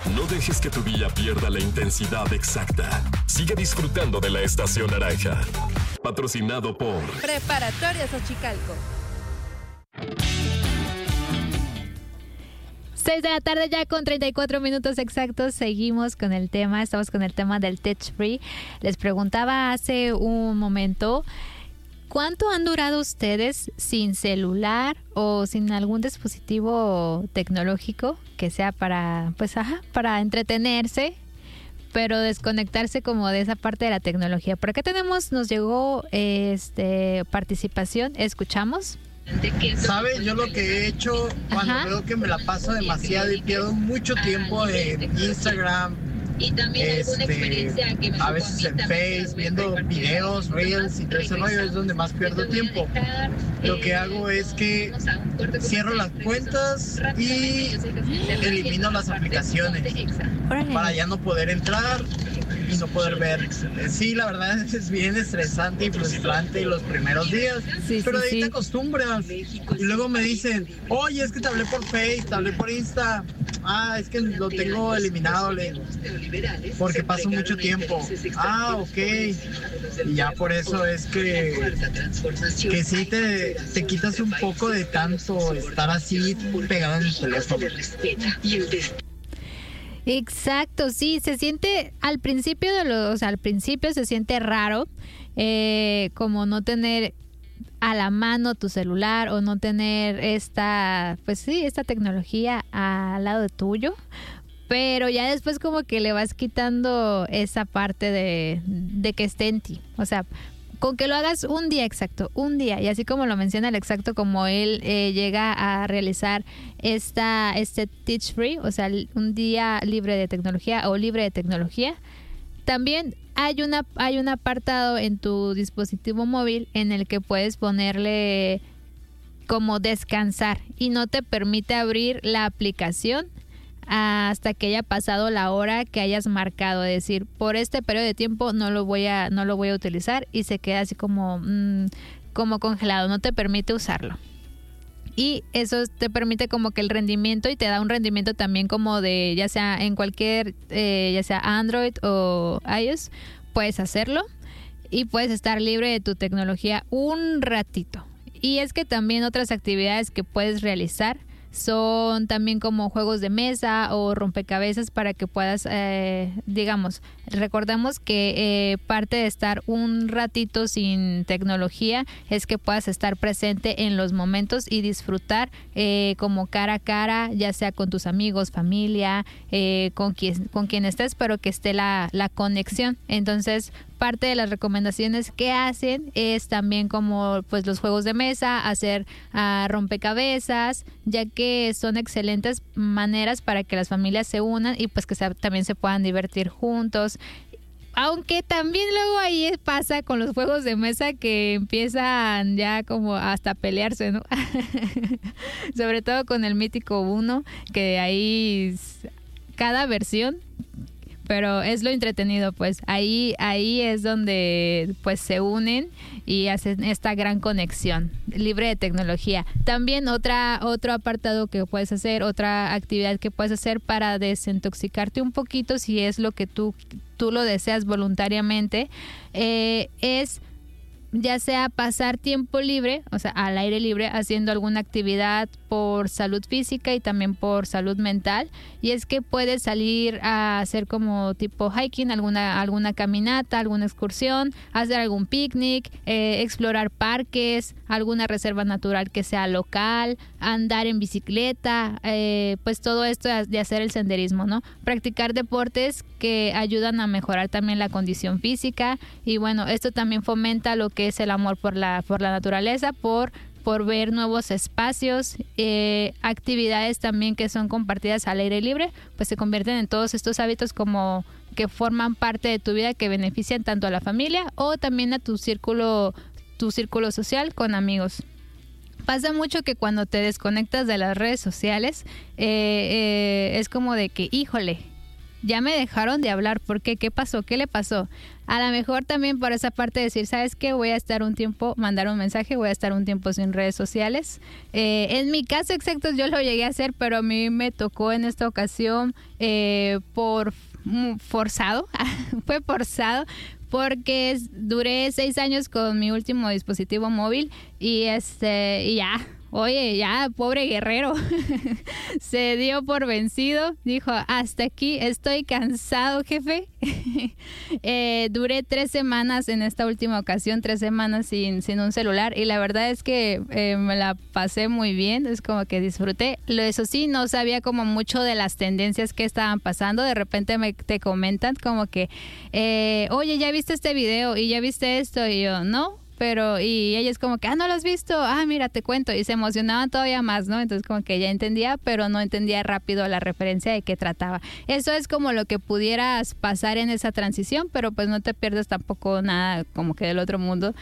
No dejes que tu día pierda la intensidad exacta. Sigue disfrutando de la Estación Naranja. Patrocinado por Preparatoria Xochicalco. 6 de la tarde ya con 34 minutos exactos. Seguimos con el tema, estamos con el tema del Tech Free. Les preguntaba hace un momento, ¿cuánto han durado ustedes sin celular o sin algún dispositivo tecnológico que sea para, para entretenerse, pero desconectarse como de esa parte de la tecnología? Por acá nos llegó participación, escuchamos. ¿Sabes? Yo lo que he hecho cuando veo que me la paso demasiado y pierdo mucho tiempo en Instagram, a veces en Facebook, viendo videos, reels y todo eso, ¿no? Es donde más pierdo tiempo. Lo que hago es que cierro las cuentas y elimino las aplicaciones para ya no poder entrar y no poder ver. Sí, la verdad es bien estresante y frustrante los primeros días, pero de ahí te acostumbras. Y luego me dicen, oye, es que te hablé por Facebook, te hablé por Insta. Es que lo tengo eliminado, porque paso mucho tiempo. Ok. Y ya por eso es que sí te quitas un poco de tanto estar así pegado en el teléfono. Exacto, sí, se siente al principio se siente raro, como no tener a la mano tu celular o no tener esta tecnología al lado de tuyo, pero ya después como que le vas quitando esa parte de que esté en ti, o sea, con que lo hagas un día, y así como lo menciona el exacto, como él llega a realizar este Tech Free, o sea, un día libre de tecnología o libre de tecnología. También hay un apartado en tu dispositivo móvil en el que puedes ponerle como descansar y no te permite abrir la aplicación hasta que haya pasado la hora que hayas marcado, es decir, por este periodo de tiempo no lo voy a utilizar, y se queda así como congelado, no te permite usarlo. Y eso te permite como que el rendimiento, y te da un rendimiento también como de, ya sea en cualquier, ya sea Android o iOS, puedes hacerlo y puedes estar libre de tu tecnología un ratito. Y es que también otras actividades que puedes realizar son también como juegos de mesa o rompecabezas para que puedas, recordemos que parte de estar un ratito sin tecnología es que puedas estar presente en los momentos y disfrutar como cara a cara, ya sea con tus amigos, familia, con quien estés, pero que esté la conexión. Entonces, parte de las recomendaciones que hacen es también como pues los juegos de mesa, hacer rompecabezas, ya que son excelentes maneras para que las familias se unan y pues que también se puedan divertir juntos. Aunque también luego ahí pasa con los juegos de mesa que empiezan ya como hasta pelearse, ¿no? Sobre todo con el mítico Uno, que ahí cada versión, pero es lo entretenido, pues ahí es donde pues se unen y hacen esta gran conexión libre de tecnología. También otro apartado que puedes hacer, otra actividad que puedes hacer para desintoxicarte un poquito, si es lo que tú lo deseas voluntariamente, es ya sea pasar tiempo libre, o sea, al aire libre, haciendo alguna actividad por salud física y también por salud mental. Y es que puedes salir a hacer como tipo hiking, alguna caminata, alguna excursión, hacer algún picnic, explorar parques, alguna reserva natural que sea local, andar en bicicleta, pues todo esto de hacer el senderismo, ¿no? Practicar deportes que ayudan a mejorar también la condición física. Y bueno, esto también fomenta lo que es el amor por la naturaleza, por ver nuevos espacios, actividades también que son compartidas al aire libre, pues se convierten en todos estos hábitos como que forman parte de tu vida, que benefician tanto a la familia o también a tu círculo social con amigos. Pasa mucho que cuando te desconectas de las redes sociales, es como de que, híjole, ya me dejaron de hablar. ¿Por qué? ¿Qué pasó? ¿Qué le pasó? A lo mejor también por esa parte decir, ¿sabes qué? Voy a estar un tiempo, mandar un mensaje, voy a estar un tiempo sin redes sociales. En mi caso exacto yo lo llegué a hacer, pero a mí me tocó en esta ocasión por forzado, fue forzado, porque duré 6 años con mi último dispositivo móvil y y ya. Oye, ya, pobre guerrero, se dio por vencido, dijo, hasta aquí, estoy cansado, jefe. Duré 3 semanas en esta última ocasión, 3 semanas sin un celular, y la verdad es que me la pasé muy bien, es como que disfruté. Eso sí, no sabía como mucho de las tendencias que estaban pasando, de repente te comentan como que, oye, ¿ya viste este video? ¿Y ya viste esto? Y yo, no. Y ella es como que, no lo has visto, mira, te cuento, y se emocionaban todavía más, ¿no? Entonces como que ya entendía, pero no entendía rápido la referencia de qué trataba. Eso es como lo que pudieras pasar en esa transición, pero pues no te pierdes tampoco nada como que del otro mundo,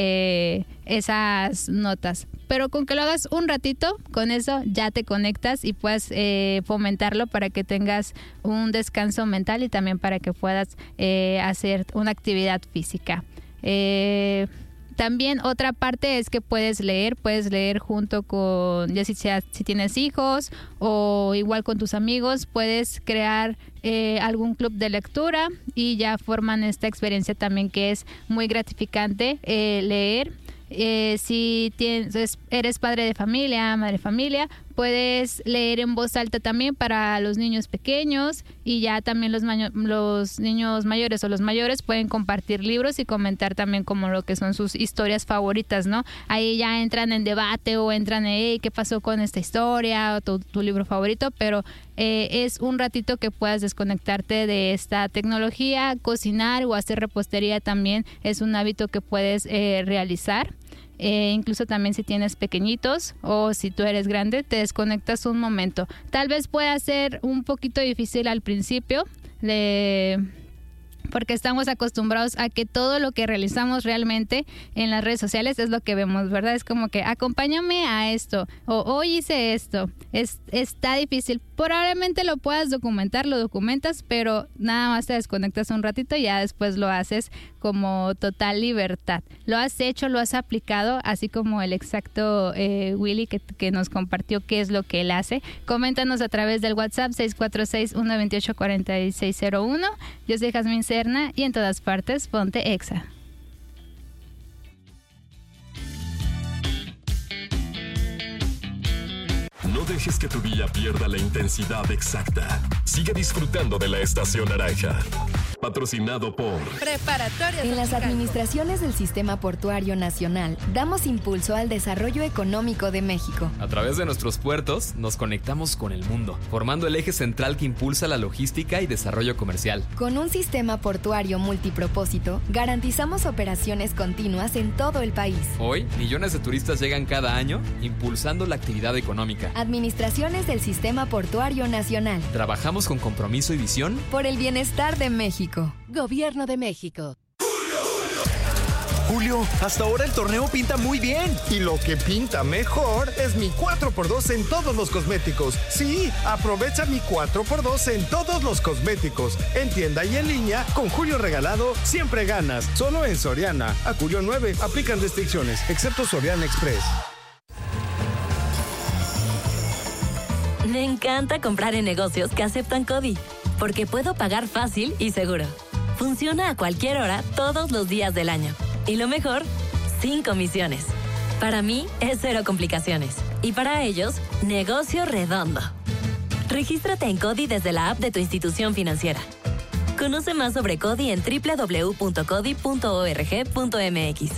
esas notas. Pero con que lo hagas un ratito, con eso ya te conectas y puedes fomentarlo para que tengas un descanso mental y también para que puedas hacer una actividad física. También otra parte es que puedes leer junto con, ya si tienes hijos o igual con tus amigos, puedes crear algún club de lectura y ya forman esta experiencia también que es muy gratificante leer. Si eres padre de familia, madre de familia, puedes leer en voz alta también para los niños pequeños y ya también los niños mayores o los mayores pueden compartir libros y comentar también como lo que son sus historias favoritas, ¿no? Ahí ya entran en debate o entran en ¿qué pasó con esta historia? O tu libro favorito, pero es un ratito que puedas desconectarte de esta tecnología. Cocinar o hacer repostería también es un hábito que puedes realizar. Incluso también si tienes pequeñitos o si tú eres grande, te desconectas un momento. Tal vez pueda ser un poquito difícil al principio, porque estamos acostumbrados a que todo lo que realizamos realmente en las redes sociales es lo que vemos, ¿verdad? Es como que acompáñame a esto o hoy hice esto. Está difícil. Probablemente lo puedas documentar, lo documentas, pero nada más te desconectas un ratito y ya después lo haces como total libertad. Lo has hecho, lo has aplicado, así como el exacto Willy que nos compartió qué es lo que él hace. Coméntanos a través del WhatsApp 646-128-4601. Yo soy Jazmín Serna y en todas partes ponte Exa. No dejes que tu día pierda la intensidad exacta. Sigue disfrutando de la Estación Naranja. Patrocinado por Preparatorias En las Xochicalco. administraciones del Sistema Portuario Nacional damos impulso al desarrollo económico de México. A través de nuestros puertos nos conectamos con el mundo, formando el eje central que impulsa la logística y desarrollo comercial. Con un sistema portuario multipropósito, garantizamos operaciones continuas en todo el país. Hoy, millones de turistas llegan cada año, impulsando la actividad económica. Administraciones del Sistema Portuario Nacional. Trabajamos con compromiso y visión Por el bienestar de México. Gobierno de México. Julio, hasta ahora el torneo pinta muy bien. Y lo que pinta mejor es mi 4x2 en todos los cosméticos. Sí, aprovecha mi 4x2 en todos los cosméticos. En tienda y en línea, con Julio regalado, siempre ganas. Solo en Soriana. A Julio 9, aplican restricciones, excepto Soriana Express. Me encanta comprar en negocios que aceptan CODI, porque puedo pagar fácil y seguro. Funciona a cualquier hora, todos los días del año. Y lo mejor, sin comisiones. Para mí, es cero complicaciones. Y para ellos, negocio redondo. Regístrate en CODI desde la app de tu institución financiera. Conoce más sobre CODI en www.codi.org.mx.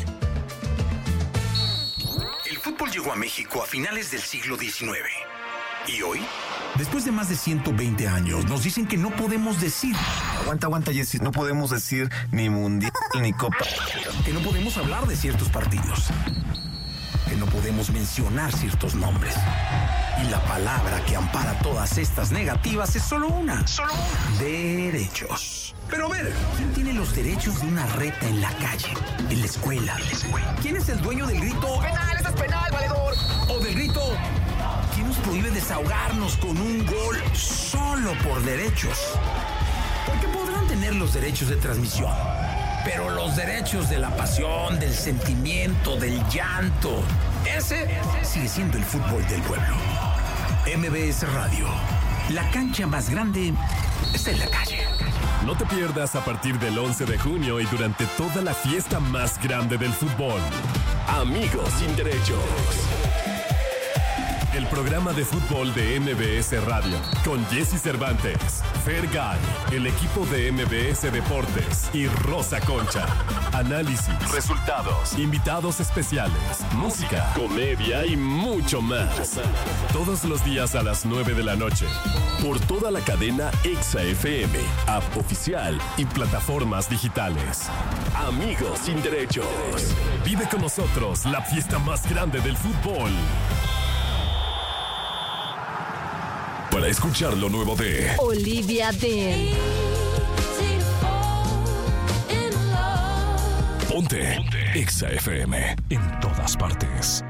El fútbol llegó a México a finales del siglo XIX. ¿Y hoy? Después de más de 120 años, nos dicen que no podemos decir... Aguanta, Jessy. No podemos decir ni mundial ni copa. Que no podemos hablar de ciertos partidos. Que no podemos mencionar ciertos nombres. Y la palabra que ampara todas estas negativas es solo una. Derechos. Pero a ver, ¿quién tiene los derechos de una reta en la calle, en la escuela? ¿Quién es el dueño del grito ¡penal, eso es penal, valedor! O del grito... ¿Quién nos prohíbe desahogarnos con un gol solo por derechos? Porque podrán tener los derechos de transmisión, pero los derechos de la pasión, del sentimiento, del llanto, ese sigue siendo el fútbol del pueblo. MBS Radio, la cancha más grande está en la calle. No te pierdas a partir del 11 de junio y durante toda la fiesta más grande del fútbol. Amigos sin derechos. El programa de fútbol de MBS Radio, con Jesse Cervantes, Fergay, el equipo de MBS Deportes y Rosa Concha. Análisis, resultados, invitados especiales, música, comedia y mucho más. Todos los días a las 9 de la noche. Por toda la cadena Exa FM, app oficial y plataformas digitales. Amigos sin derechos. Vive con nosotros la fiesta más grande del fútbol. Para escuchar lo nuevo de Olivia Dean. Ponte Exa FM en todas partes.